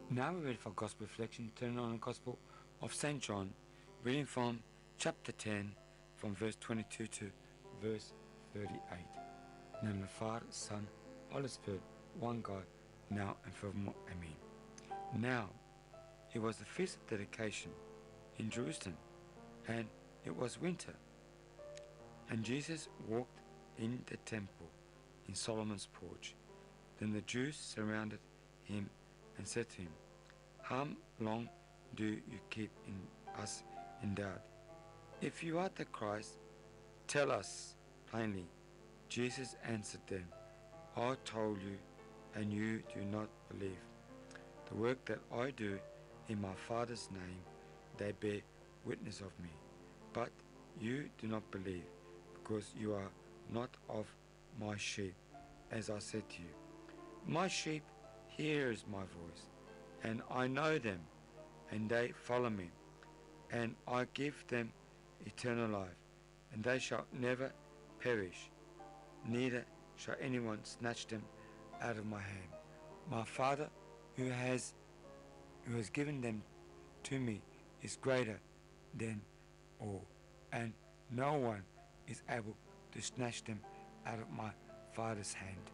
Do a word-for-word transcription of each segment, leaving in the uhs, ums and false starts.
Now we're ready for Gospel reflection, turning on the Gospel of Saint John, reading from chapter ten, from verse twenty-two to verse thirty-eight. In the name of the Father, Son, Holy Spirit, one God, now and forevermore. Amen. Now, it was the feast of dedication in Jerusalem, and it was winter. And Jesus walked in the temple in Solomon's porch. Then the Jews surrounded him and said to him, "How long do you keep in us in doubt? If you are the Christ, tell us plainly." Jesus answered them, "I told you, and you do not believe. The work that I do in my Father's name, they bear witness of me. But you do not believe, because you are not of my sheep, as I said to you. My sheep hears my voice, and I know them, and they follow me, and I give them eternal life, and they shall never perish, neither shall anyone snatch them out of my hand. My Father, who has who has given them to me, is greater than all, and no one is able to snatch them out of my Father's hand.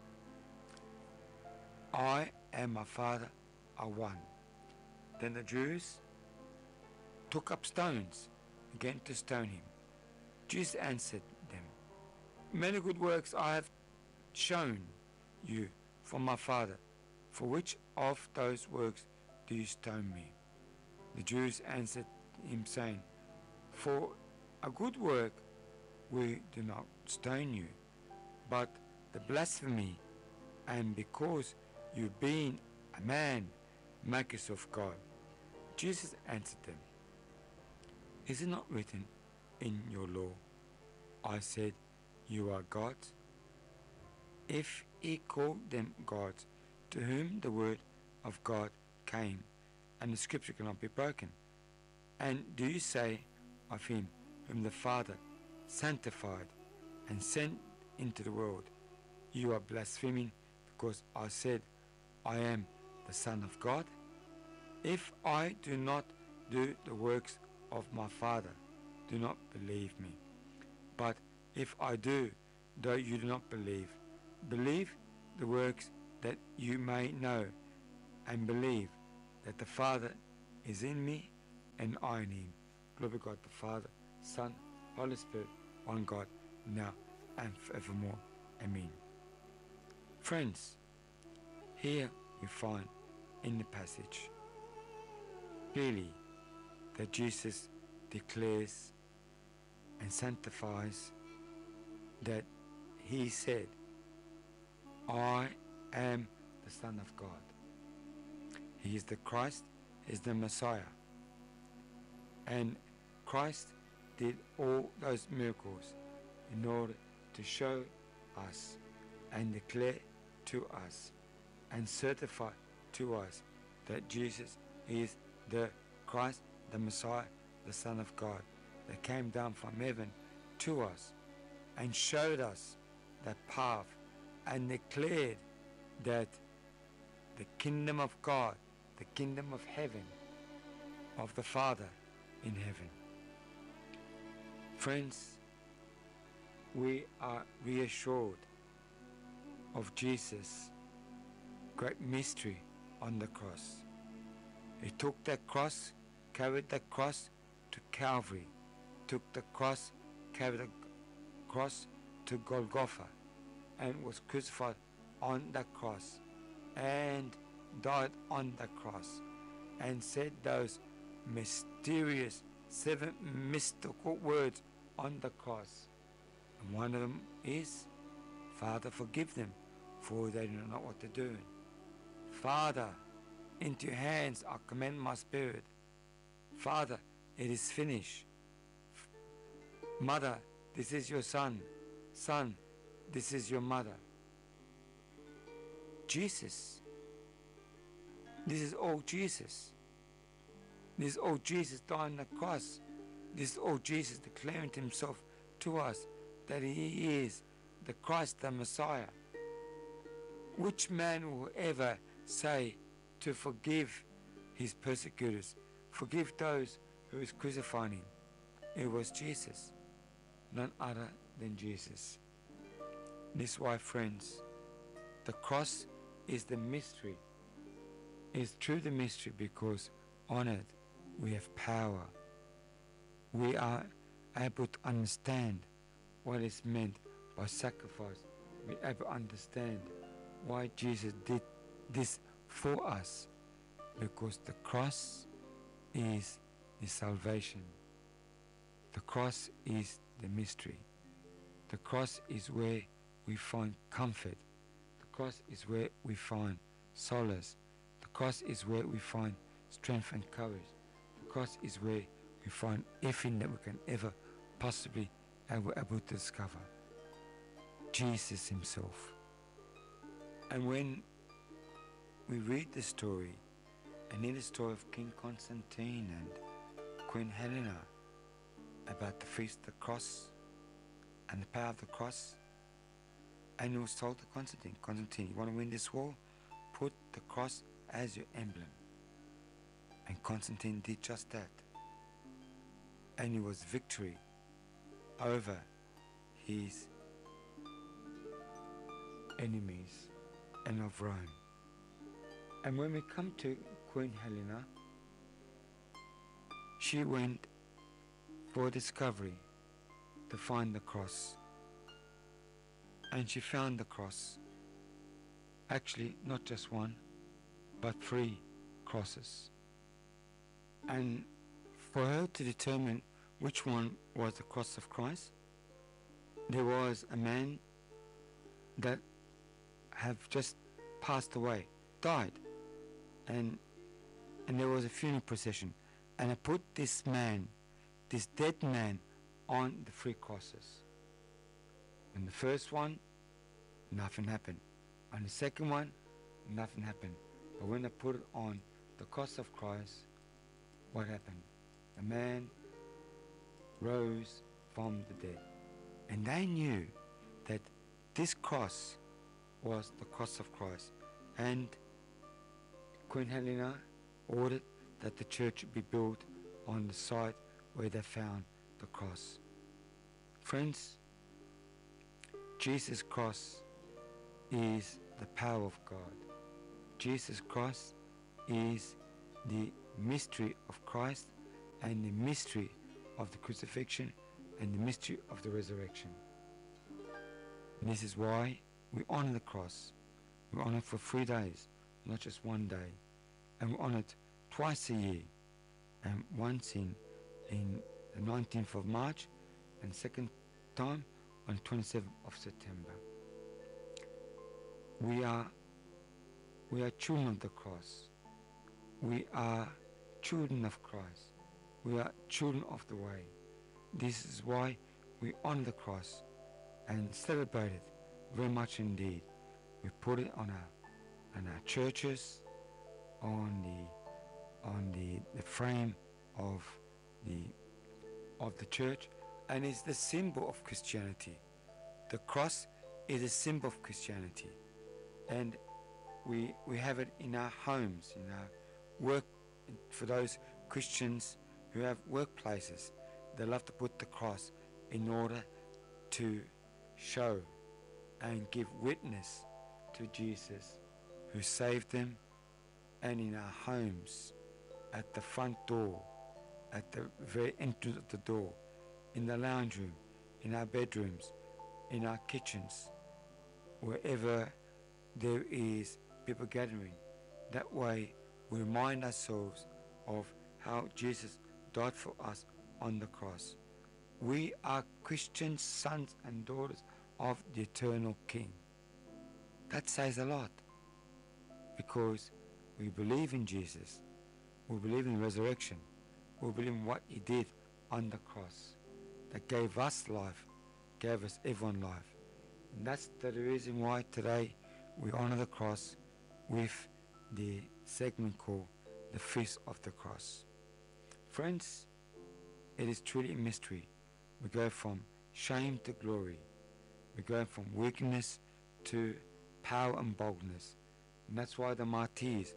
I and my Father are one." Then the Jews took up stones again to stone him. Jesus answered them, "Many good works I have shown you from my Father. For which of those works do you stone me?" The Jews answered him, saying, "For a good work we do not stone you, but the blasphemy, and because you being a man make yourself God." Jesus answered them, "Is it not written in your law, I said you are gods? If he called them gods, to whom the word of God came, and the scripture cannot be broken, and do you say of him whom the Father sanctified and sent into the world, you are blaspheming because I said I am the Son of God? If I do not do the works of my Father, do not believe me. But if I do, though you do not believe, believe the works, that you may know and believe that the Father is in me and I in him." Glory to God the Father, Son, Holy Spirit, one God, now and forevermore. Amen. Friends, here we find in the passage clearly that Jesus declares and sanctifies that he said, "I am the Son of God." He is the Christ, he is the Messiah. And Christ did all those miracles in order to show us and declare to us and certify to us that Jesus is the Christ, the Messiah, the Son of God, that came down from heaven to us and showed us that path and declared that the kingdom of God, the kingdom of heaven, of the Father in heaven. Friends, we are reassured of Jesus' great mystery on the cross. He took that cross, carried that cross to Calvary, took the cross, carried the cross to Golgotha, and was crucified on that cross, and died on that cross, and said those mysterious seven mystical words on the cross. And one of them is, "Father, forgive them, for they do not know what they're doing." "Father, into your hands I commend my spirit." "Father, it is finished." "Mother, this is your son." "Son, this is your mother." Jesus. This is all Jesus. This is all Jesus dying on the cross. This is all Jesus declaring to himself to us that he is the Christ, the Messiah. Which man will ever say to forgive his persecutors, forgive those who is crucifying him. It was Jesus, none other than Jesus. This is why, friends, the cross is the mystery. It's true the mystery because on it we have power. We are able to understand what is meant by sacrifice. We are able to understand why Jesus did this for us, because the cross is the salvation. The cross is the mystery. The cross is where we find comfort. The cross is where we find solace. The cross is where we find strength and courage. The cross is where we find everything that we can ever possibly able, able to discover. Jesus himself. And when we read the story, and in the story of King Constantine and Queen Helena, about the feast of the cross and the power of the cross, and it was told to Constantine, Constantine, you want to win this war? Put the cross as your emblem. And Constantine did just that. And it was victory over his enemies and of Rome. And when we come to Queen Helena, she went for discovery to find the cross. And she found the cross. Actually, not just one, but three crosses. And for her to determine which one was the cross of Christ, there was a man that have just passed away, died, and and there was a funeral procession, and I put this man, this dead man, on the three crosses. On the first one, nothing happened. On the second one, nothing happened. But when I put it on the cross of Christ, what happened? The man rose from the dead. And they knew that this cross was the cross of Christ. And Queen Helena ordered that the church be built on the site where they found the cross. Friends, Jesus' cross is the power of God. Jesus' cross is the mystery of Christ and the mystery of the crucifixion and the mystery of the resurrection. And this is why we honor the cross. We honor it for three days, not just one day. And we honor it twice a year. And once in, in the nineteenth of March, and second time on twenty-seventh of September. We are, we are children of the cross. We are children of Christ. We are children of the way. This is why we honor the cross and celebrate it very much indeed. We put it on our, on our churches, on the, on the, the frame of the, of the church, and it's the symbol of Christianity. The cross is a symbol of Christianity, and we we have it in our homes, in our work. For those Christians who have workplaces, they love to put the cross in order to show and give witness to Jesus who saved them. And in our homes, at the front door, at the very entrance of the door, in the lounge room, in our bedrooms, in our kitchens, wherever there is people gathering. That way we remind ourselves of how Jesus died for us on the cross. We are Christian sons and daughters of the eternal King. That says a lot, because we believe in Jesus, we believe in resurrection, we believe in what he did on the cross, that gave us life, gave us everyone life. And that's the reason why today we honor the cross with the segment called the Feast of the Cross. Friends, it is truly a mystery. We go from shame to glory. We go from weakness to power and boldness. And that's why the martyrs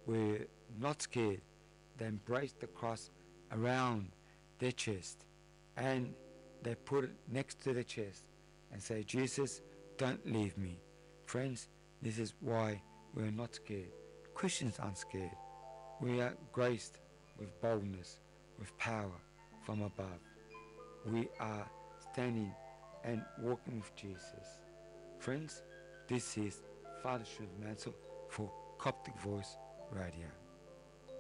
were not scared. They embraced the cross around their chest, and they put it next to their chest and say, Jesus, don't leave me. Friends, this is why we are not scared. Christians aren't scared. We are graced with boldness, with power from above. We are standing and walking with Jesus. Friends, this is Father Shub Mansell for Coptic Voice Radio.